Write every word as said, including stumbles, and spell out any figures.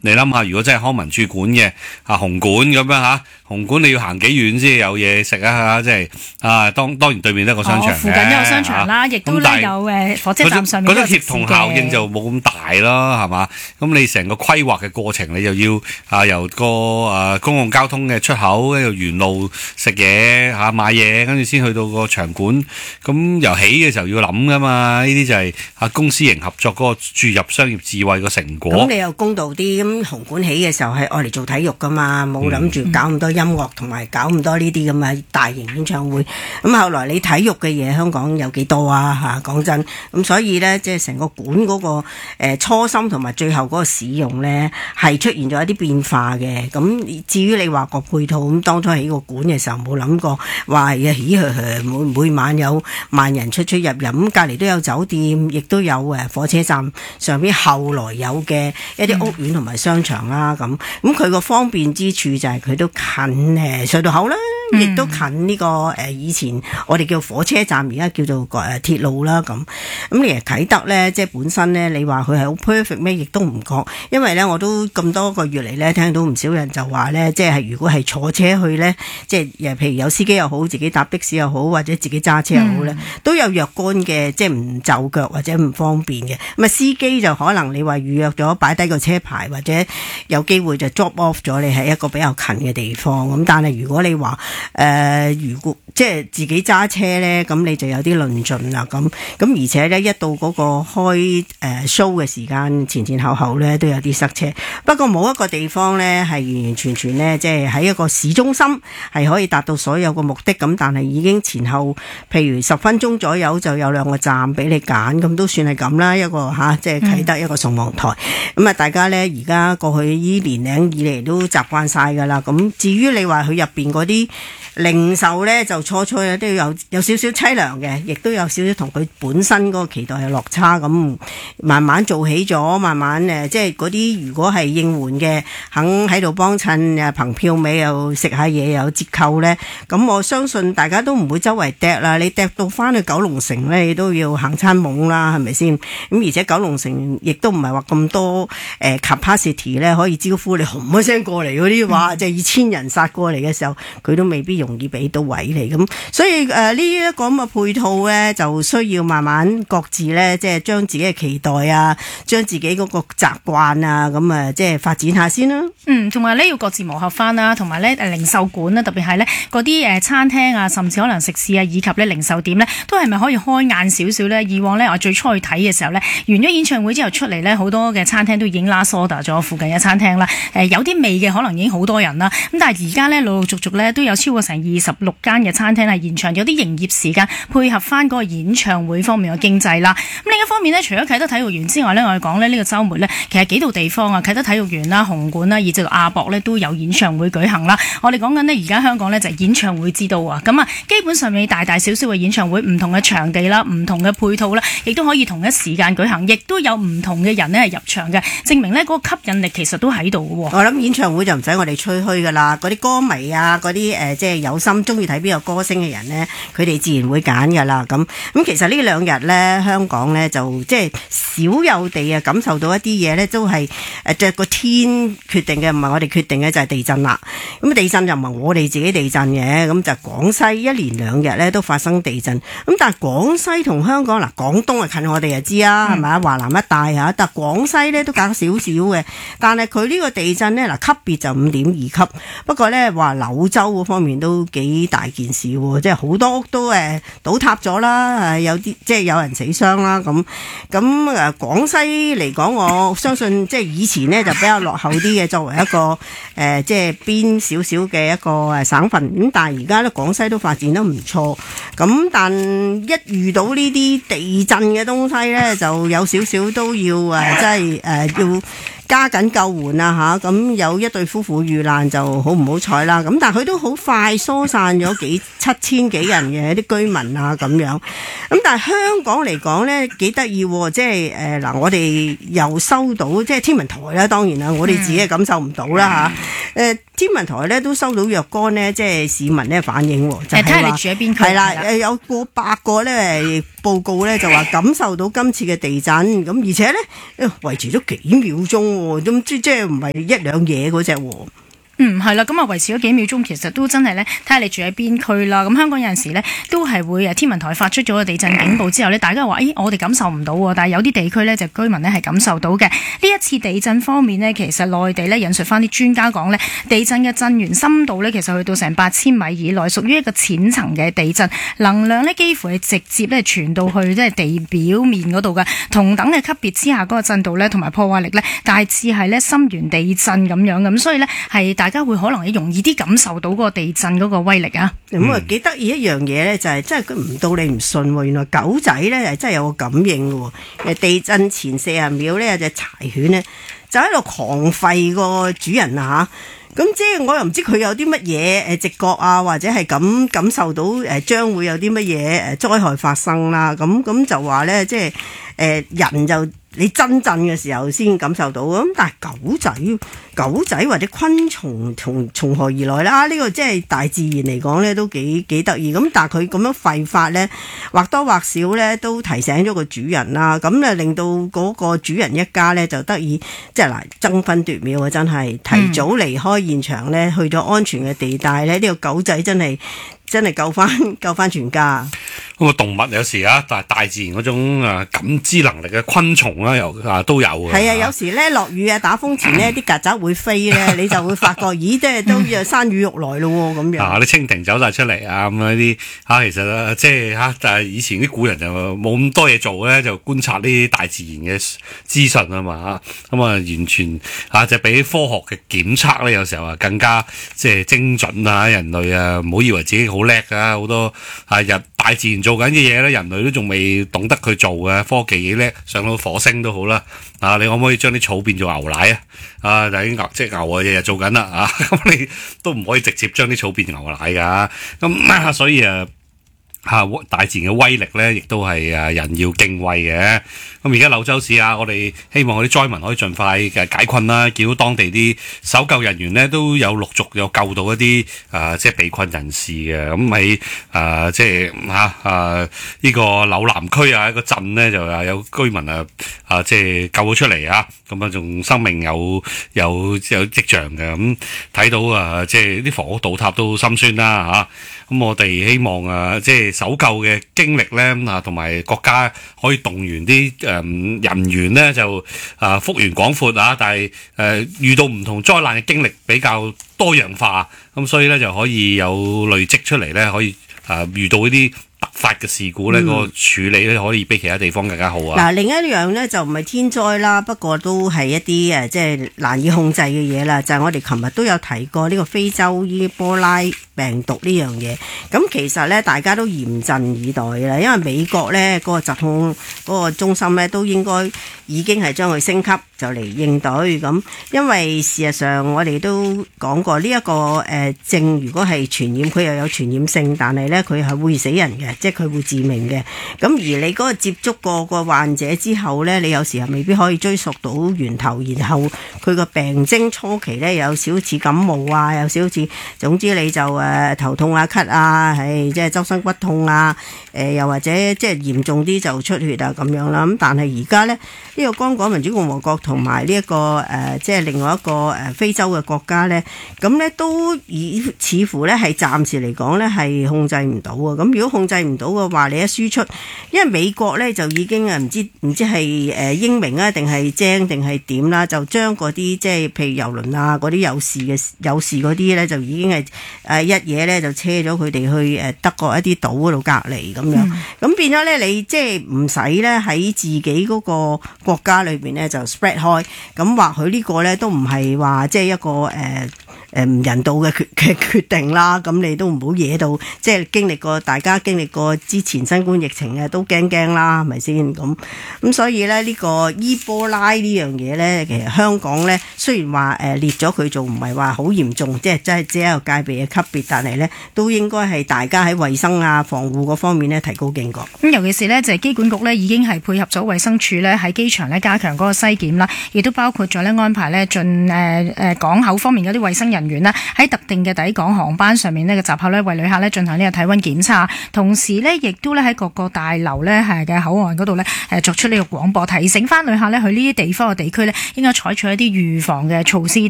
你諗下，如果真係康文署管嘅啊紅館咁樣嚇，紅館你要行幾遠先有嘢食啊？即係啊，當當然對面都有個商場嘅， 附近都有商場啦，亦都咧有誒火車站上面嗰種協同效應就冇咁大咯，係嘛？咁你成個規劃嘅過程，你又要啊由個誒公共交通嘅出口，跟住沿路食嘢嚇買嘢，跟住先去到個場館。咁由起嘅時候要諗噶嘛？呢啲就係啊公私營合作嗰個注入商業智慧個成果。 咁你又公道啲，咁紅館起嘅時候係愛嚟做體育噶嘛，冇諗住搞咁多音樂同埋搞咁多呢啲咁嘅大型演唱會。咁後來你體育嘅嘢香港有幾多啊？嚇，講真，咁所以呢，即係成個館嗰個誒初心同埋最後嗰個使用呢，係出現咗一啲變化嘅。咁至於你話個配套，咁當初起個館嘅時候冇諗過話係啊，起起每每晚有萬人出出入入，咁隔離都有酒店，亦都有誒火車站上邊後來有嘅一啲屋苑同埋商場啦。咁咁佢個方便之處就係佢都近誒隧道口啦，亦、嗯、都近呢、這個誒、呃、以前我哋叫火車站，而家叫做誒、呃、鐵路啦。咁咁你啟德咧，即係本身咧，你話佢係好 perfect 咩？亦都唔覺，因為咧我都咁多個月嚟咧，聽到唔少人就話咧，即係如果係坐車去咧，即係誒譬如有司機又好，自己搭的士又好，或者自己揸車又好咧，嗯、都有若干嘅即係唔就腳或者唔方便嘅。咁啊司機就可能你話預約咗擺低個車牌，或者有機會就 drop off 咗你喺一個比較近嘅地方。咁但係如果你話誒、呃、如果即係自己揸車咧，咁你就有啲論盡啦。咁咁而且咧一到嗰個開誒 show 嘅時間前前後後咧都有啲塞車。不過冇一個地方咧係完完全全咧即係喺一個市中心係可以達到所有個目的。咁但係已經前後譬如十分鐘左右就有兩個站俾你揀，咁都算係咁啦。一個吓即係啟德，一個宋皇台。咁啊大家咧而家過去呢年零以嚟都習慣晒噶啦。咁至於你話佢入邊嗰啲零售咧，就初初都有有少少淒涼嘅，亦都有少少同佢本身嗰個期待有落差。咁慢慢做起咗，慢慢誒，即係嗰啲如果係應援嘅，肯喺度幫襯誒，憑票尾又食下嘢又有折扣咧，咁我相信大家都唔會周圍趯啦。你趯到翻去九龍城咧，你都要行餐懵啦，係咪先？咁而且九龍城亦都唔係話咁多誒 capacity 咧，可以招呼你轟一聲過嚟嗰啲話，即係二千人殺過嚟嘅時候，佢都未必容易俾到位嚟。咁所以誒呢一個咁嘅配套咧，就需要慢慢各自咧，即係將自己嘅期待啊，將自己嗰個習慣啊，咁啊，即係發展下先啦。 嗯，同埋咧要各自磨合翻啦，同埋咧誒零售館啦，特別係咧嗰啲誒餐廳啊，甚至可能食肆啊，以及咧零售店咧，都係咪可以開晏少少咧？以往咧我最初去睇嘅時候咧，完咗演唱會之後出嚟咧，好多嘅餐廳都已經拉 soda 咗附近嘅餐廳啦。誒有啲味嘅可能已經好多人啦。咁但係而家咧陸陸續續咧都有超過成二十六間嘅餐廳係延長咗啲營業時間，配合翻嗰個演唱會方面嘅經濟啦。咁另一方面咧，除咗啟德體育園之外咧，我哋講咧呢個週末咧，其實幾度地方啊，啟德體育園啦、紅館啦，以至到亞博咧都有演唱會舉行啦。我哋講緊呢，而家香港咧就係演唱會之都啊。咁啊，基本上面大大小小嘅演唱會，唔同嘅場地啦，唔同嘅配套啦，亦都可以同一時間舉行，亦都有唔同嘅人咧係入場嘅，證明呢嗰個吸引力其實都喺度嘅。 我諗演唱會就唔使我哋吹噓噶啦，嗰啲歌迷啊，嗰啲誒即係有心中意睇邊個歌星嘅人呢，佢哋自然會揀噶啦。咁咁其實呢兩日呢，香港呢就即係少有地啊感受到一啲嘢呢，都係誒即係個天決定嘅，唔係我哋決定嘅，就係地震啦。咁地震就唔係我哋自己地震嘅，咁就廣西一連兩日呢都發生地震。咁但係廣西同香港嗱，廣東啊近我哋就知啊，係咪啊？華南一帶嚇，但係廣西呢都隔少少嘅。但係佢呢個地震呢，嗱級別就五點二級，不過呢話柳州嗰方面都幾大件事喎，即係好多屋都誒倒塌咗啦，有啲即係有人死傷啦。咁咁誒廣西嚟講，我相信即係以前呢就比較落後啲嘅，作為一個誒、呃、即係邊少少嘅一個誒省份。咁但係而家咧廣西都發展得唔錯。咁但一遇到呢啲地震嘅東西咧，就有少少都要誒即係誒要加緊救援啊嚇。咁有一對夫婦遇難就好唔好彩啦。咁但係佢都好快疏散咗幾七千幾人嘅啲居民啊咁樣。咁但係香港嚟講咧幾得意喎，即係誒嗱，我哋又收到即係天文台啦，當然啦，我哋自己係感受唔到啦誒天文台咧都收到若干呢，即係市民咧反映，就係睇下你住喺邊區。 係啦，誒有過百個咧報告咧就話感受到今次嘅地震，咁而且咧維持咗幾秒鐘喎，咁即即係唔係一兩嘢嗰隻喎。 嗯，係啦，咁啊維持咗幾秒鐘，其實都真係咧，睇下你住喺邊區啦。咁香港有陣時咧，都係會誒天文台發出咗個地震警報之後咧，大家話，誒我哋感受唔到喎，但係有啲地區咧就居民咧係感受到嘅。呢一次地震方面呢，其實內地咧引述翻啲專家講咧，地震嘅震源深度咧其實去到成八千米以內，屬於一個淺層嘅地震，能量咧幾乎係直接咧傳到去即係地表面嗰度嘅。同等嘅級別之下，嗰個震度咧同埋破壞力咧，大致係咧深源地震咁樣咁，所以咧係大家會可能容易啲感受到嗰個地震嗰個威力啊！ 咁啊幾得意一樣嘢咧，就係真係佢唔到你唔信喎，原來狗仔咧係真係有個感應嘅喎。誒地震前四十秒咧有隻柴犬咧就喺度狂吠個主人啊嚇！咁即係我又唔知佢有啲乜嘢誒直覺啊，或者係感感受到誒將會有啲乜嘢誒災害發生啦。咁咁就話咧，即係誒人就你真震嘅時候先感受到。咁但係狗仔、狗仔或者昆蟲從從何而來啦？呢個即係大自然嚟講咧，都幾幾得意。咁但係佢咁樣吠法咧，或多或少咧都提醒咗個主人啦。咁咧令到嗰個主人一家咧就得以即係嗱爭分奪秒啊！真係提早離開現場咧，去咗安全嘅地帶咧，呢個狗仔真係真係救翻救翻全家。 咁啊動物有時啊，但係大自然嗰種啊感知能力嘅昆蟲啊，又啊都有嘅。 係啊，有時咧落雨啊、打風前呢啲曱甴會飛咧，你就會發覺，咦，即係都有山雨欲來咯喎，咁樣。 啊，啲蜻蜓走晒出嚟啊，咁嗰啲嚇，其實啊，即係嚇，但係以前啲古人就冇咁多嘢做咧，就觀察呢啲大自然嘅資訊啊嘛嚇，咁啊完全嚇就比科學嘅檢測咧，有時候啊更加即係精準啊！人類啊，唔好以為自己好叻啊，好多啊日大自然做緊嘅嘢咧，人類都仲未懂得去做嘅，科技幾叻，上到火星都好啦。啊，你可唔可以將啲草變做牛奶啊？啊，但係啲牛即係牛啊，日日做緊啦啊，咁你都唔可以直接將啲草變牛奶㗎。咁、啊、所以啊。嚇！大自然嘅威力咧，亦都係誒人要敬畏嘅。咁而家柳州市啊，我哋希望嗰啲災民可以盡快嘅解困啦。見到當地啲搜救人員咧，都有陸續有救到一啲誒、呃、即係被困人士嘅。咁喺誒即係嚇誒呢個柳南區啊一個鎮咧，就誒有居民啊啊即係救咗出嚟啊！咁啊仲生命有有有跡象嘅。咁睇到啊，即係啲房屋倒塌都心酸啦嚇。咁我哋希望啊，即係搜救嘅經歷咧啊，同埋國家可以動員啲誒人員咧，就啊幅員廣闊啊，但係誒遇到唔同災難嘅經歷比較多樣化，咁所以咧就可以有累積出嚟咧，可以啊遇到呢啲突發嘅事故咧，個處理咧可以比其他地方更加好啊！ 嗱、嗯，另一樣咧就唔係天災啦，不過都係一啲誒即係難以控制嘅嘢啦。就係、是、我哋琴日都有提過呢個非洲伊波拉病毒呢樣嘢。咁其實咧大家都嚴陣以待啦，因為美國咧嗰、那個疾控嗰個中心咧都應該已經係將佢升級就嚟應對咁。因為事實上我哋都講過呢、這、一個誒、呃、症，如果係傳染，佢又有傳染性，但係咧佢係會死人嘅。即係佢會致命嘅，咁而你嗰個接觸過個患者之後呢，你有時候未必可以追溯到源頭，然後佢個病徵初期呢，有少少似感冒啊，有少少似，總之你就誒、呃、頭痛啊、咳啊，係即係周身骨痛啊，誒、呃、又或者即係嚴重啲就出血啊咁樣啦。咁但係而家呢，呢、呢個剛果民主共和國同埋呢一個誒、呃、即係另外一個誒非洲嘅國家呢，咁呢都以似乎呢係暫時嚟講呢係控制唔到啊。咁如果控制唔到嘅話，你一輸出，因為美國咧就已經啊唔知唔知係誒英明啊定係精定係點啦，就將嗰啲即係譬如郵輪啊嗰啲有事嘅有事嗰啲咧就已經係誒一嘢咧就車咗佢哋去誒德國一啲島嗰度隔離咁樣，咁、嗯、變咗咧你即係唔使咧喺自己嗰個國家裏邊咧就 spread 開，咁或許呢個咧都唔係話即係一個誒。呃誒唔人道嘅決嘅決定啦，咁你都唔好惹到，即係經歷過大家經歷過之前新冠疫情嘅都驚驚啦，係咪先咁？咁所以咧呢個伊波拉呢樣嘢咧，其實香港咧雖然話誒列咗佢做唔係話好嚴重，即係真係只係一個戒備嘅級別，但係咧都應該係大家喺衛生啊防護嗰方面咧提高警覺。咁尤其是咧就係機管局咧已經係配合咗衛生署咧喺機場咧加強嗰個篩檢啦，亦都包括咗咧安排咧進誒誒港口方面嗰啲衛生人人員呢，喺特定嘅抵港航班上面呢嘅集合呢，為旅客呢進行呢個體温檢查，同時呢，亦都呢喺各個大樓呢係嘅口岸嗰度呢，誒作出呢個廣播提醒翻旅客呢，去呢啲地方嘅地區呢，應該採取一啲預防嘅措施